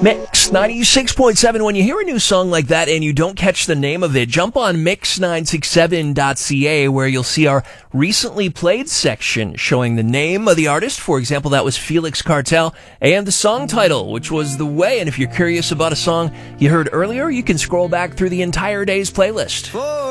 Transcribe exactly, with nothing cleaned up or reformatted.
Mix ninety-six point seven. When you hear a new song like that and you don't catch the name of it, jump on mix nine six seven dot c a where you'll see our recently played section showing the name of the artist. For example, that was Felix Cartel, and the song title, which was The Way. And if you're curious about a song you heard earlier, you can scroll back through the entire day's playlist.